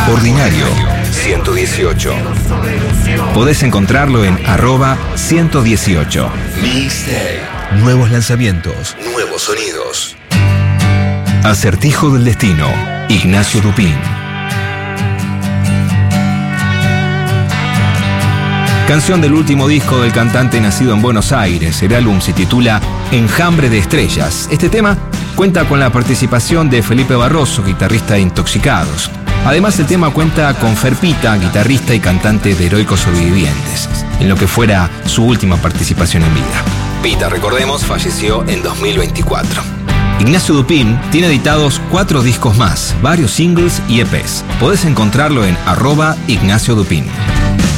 Ordinario 118. Podés encontrarlo en @118. Mixtape. Nuevos lanzamientos, nuevos sonidos. Acertijo del destino, Ignacio Dupin. Canción del último disco del cantante nacido en Buenos Aires. El álbum se titula Enjambre de Estrellas. Este tema cuenta con la participación de Felipe Barroso, guitarrista de Intoxicados. Además, el tema cuenta con Fer Pita, guitarrista y cantante de Heroicos Sobrevivientes, en lo que fuera su última participación en vida. Pita, recordemos, falleció en 2024. Ignacio Dupin tiene editados 4 discos más, varios singles y EPs. Podés encontrarlo en @Ignacio Dupin.